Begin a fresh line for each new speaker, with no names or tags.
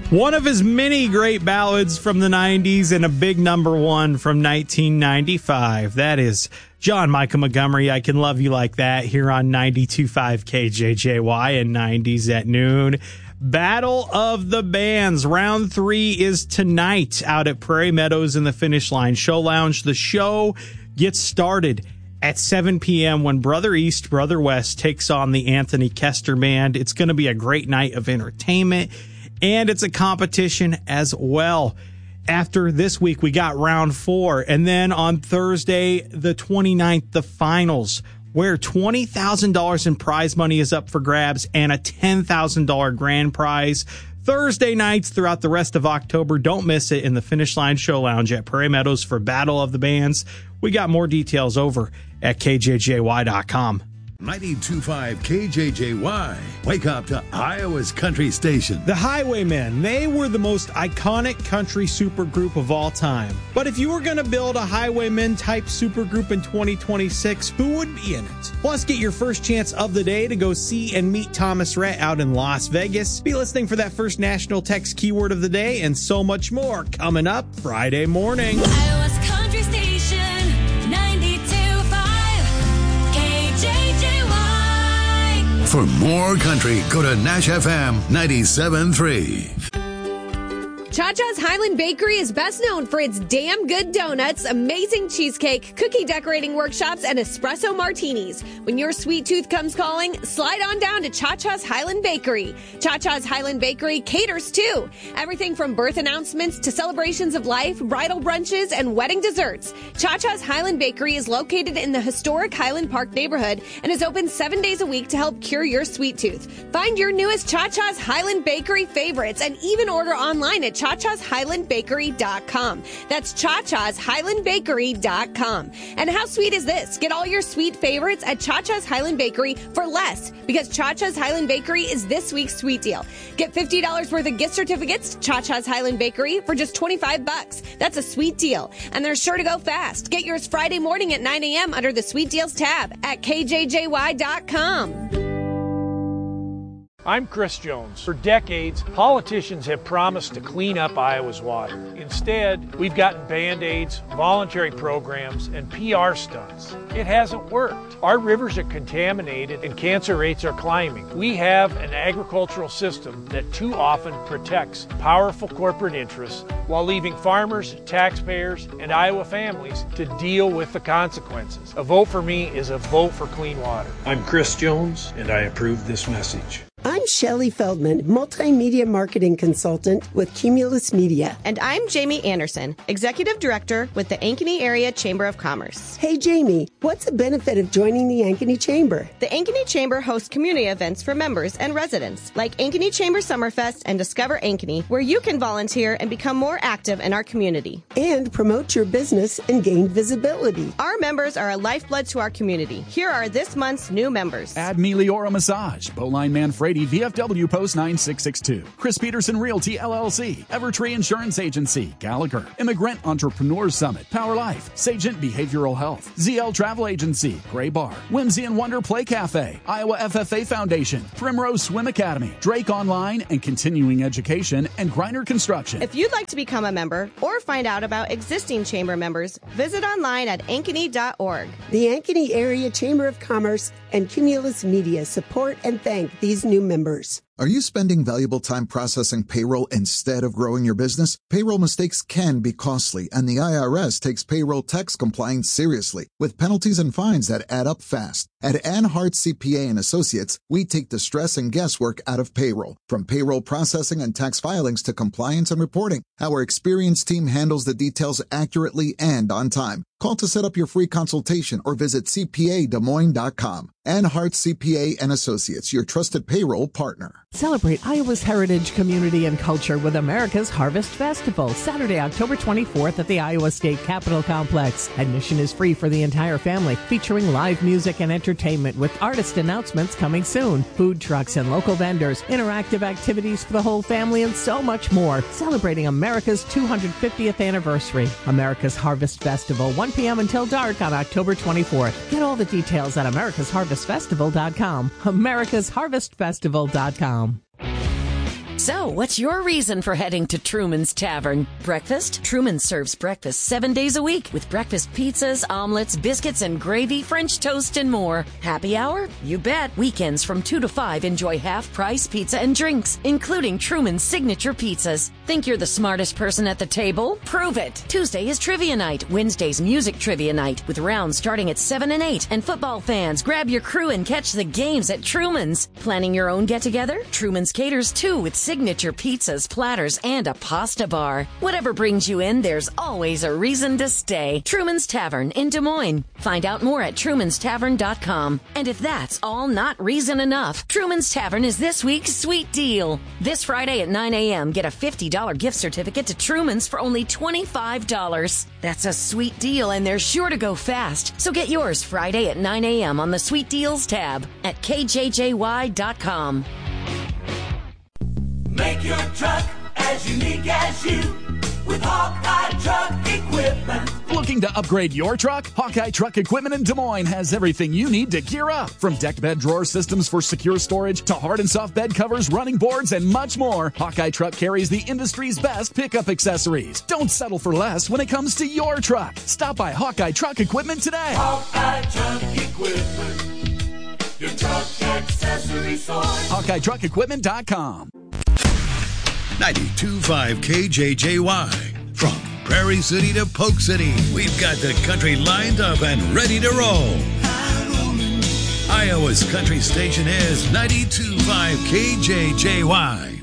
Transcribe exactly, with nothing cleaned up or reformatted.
One of his many great ballads from the nineties and a big number one from nineteen ninety-five. That is John Michael Montgomery, I Can Love You Like That, here on ninety-two point five K J J Y and nineties at noon. Battle of the Bands. Round three is tonight out at Prairie Meadows in the Finish Line Show Lounge. The show gets started at seven p.m. when Brother East, Brother West takes on the Anthony Kester Band. It's going to be a great night of entertainment, and it's a competition as well. After this week, we got round four. And then on Thursday, the twenty-ninth, the finals, where twenty thousand dollars in prize money is up for grabs and a ten thousand dollars grand prize. Thursday nights throughout the rest of October. Don't miss it in the Finish Line Show Lounge at Prairie Meadows for Battle of the Bands. We got more details over at K J J Y dot com.
ninety-two point five K J J Y. Wake up to Iowa's country station.
The Highwaymen, they were the most iconic country supergroup of all time. But if you were going to build a Highwaymen type supergroup in twenty twenty-six, who would be in it? Plus, get your first chance of the day to go see and meet Thomas Rhett out in Las Vegas. Be listening for that first national text keyword of the day and so much more coming up Friday morning.
Iowa's country station.
For more country, go to Nash F M ninety-seven point three.
Cha-Cha's Highland Bakery is best known for its damn good donuts, amazing cheesecake, cookie decorating workshops, and espresso martinis. When your sweet tooth comes calling, slide on down to Cha-Cha's Highland Bakery. Cha-Cha's Highland Bakery caters too. Everything from birth announcements to celebrations of life, bridal brunches, and wedding desserts. Cha-Cha's Highland Bakery is located in the historic Highland Park neighborhood and is open seven days a week to help cure your sweet tooth. Find your newest Cha-Cha's Highland Bakery favorites and even order online at Cha Cha Chas Highland Bakery dot com. That's Cha Chas Highland Bakery dot com. And how sweet is this? Get all your sweet favorites at Cha Cha's Highland Bakery for less, because Cha Cha's Highland Bakery is this week's sweet deal. Get fifty dollars worth of gift certificates to Cha Cha's Highland Bakery for just twenty-five bucks. That's a sweet deal, and they're sure to go fast. Get yours Friday morning at nine a.m. under the Sweet Deals tab at K J J Y dot com.
I'm Chris Jones. For decades, politicians have promised to clean up Iowa's water. Instead, we've gotten Band-Aids, voluntary programs, and P R stunts. It hasn't worked. Our rivers are contaminated and cancer rates are climbing. We have an agricultural system that too often protects powerful corporate interests while leaving farmers, taxpayers, and Iowa families to deal with the consequences. A vote for me is a vote for clean water.
I'm Chris Jones, and I approve this message.
I'm Shelley Feldman, multimedia marketing consultant with Cumulus Media.
And I'm Jamie Anderson, executive director with the Ankeny Area Chamber of Commerce.
Hey, Jamie, what's the benefit of joining the Ankeny Chamber?
The Ankeny Chamber hosts community events for members and residents, like Ankeny Chamber Summerfest and Discover Ankeny, where you can volunteer and become more active in our community.
And promote your business and gain visibility.
Our members are a lifeblood to our community. Here are this month's new members.
Add Meliora Massage, Bowline Manfredi, V F W Post nine six six two, Chris Peterson Realty L L C, Evertree Insurance Agency, Gallagher, Immigrant Entrepreneurs Summit, Power Life, Sagent Behavioral Health, Z L Travel Agency, Gray Bar, Whimsy and Wonder Play Cafe, Iowa F F A Foundation, Primrose Swim Academy, Drake Online and Continuing Education, and Griner Construction.
If you'd like to become a member or find out about existing chamber members, visit online at ankeny dot org.
The Ankeny Area Chamber of Commerce and Cumulus Media support and thank these new members.
Are you spending valuable time processing payroll instead of growing your business? Payroll mistakes can be costly, and the I R S takes payroll tax compliance seriously, with penalties and fines that add up fast. At Anhart C P A and Associates, we take the stress and guesswork out of payroll. From payroll processing and tax filings to compliance and reporting, our experienced team handles the details accurately and on time. Call to set up your free consultation or visit C P A Des Moines dot com. Anhart C P A and Associates, your trusted payroll partner.
Celebrate Iowa's heritage, community, and culture with America's Harvest Festival, Saturday, October twenty-fourth at the Iowa State Capitol Complex. Admission is free for the entire family, featuring live music and entertainment with artist announcements coming soon, food trucks and local vendors, interactive activities for the whole family, and so much more. Celebrating America's two hundred fiftieth anniversary. America's Harvest Festival, one p.m. until dark on October twenty-fourth. Get all the details at americas harvest festival dot com. americas harvest festival dot com.
So, what's your reason for heading to Truman's Tavern? Breakfast? Truman serves breakfast seven days a week with breakfast pizzas, omelets, biscuits, and gravy, French toast, and more. Happy hour? You bet. Weekends from two to five, enjoy half-price pizza and drinks, including Truman's signature pizzas. Think you're the smartest person at the table? Prove it. Tuesday is trivia night. Wednesday's music trivia night with rounds starting at seven and eight. And football fans, grab your crew and catch the games at Truman's. Planning your own get-together? Truman's caters too with signature pizzas, platters, and a pasta bar. Whatever brings you in, there's always a reason to stay. Truman's Tavern in Des Moines. Find out more at trumans tavern dot com. And if that's all not reason enough, Truman's Tavern is this week's sweet deal. This Friday at nine a.m., get a fifty dollars gift certificate to Truman's for only twenty-five dollars. That's a sweet deal, and they're sure to go fast. So get yours Friday at nine a.m. on the Sweet Deals tab at K J J Y dot com.
Make your truck as unique as you with Hawkeye Truck Equipment.
Looking to upgrade your truck? Hawkeye Truck Equipment in Des Moines has everything you need to gear up. From deck bed drawer systems for secure storage to hard and soft bed covers, running boards, and much more, Hawkeye Truck carries the industry's best pickup accessories. Don't settle for less when it comes to your truck. Stop by Hawkeye Truck Equipment today.
Hawkeye Truck Equipment, your truck accessory source.
Hawkeye Truck Equipment dot com.
ninety-two point five K J J Y. From Prairie City to Polk City, we've got the country lined up and ready to roll. Iowa's country station is ninety-two point five K J J Y.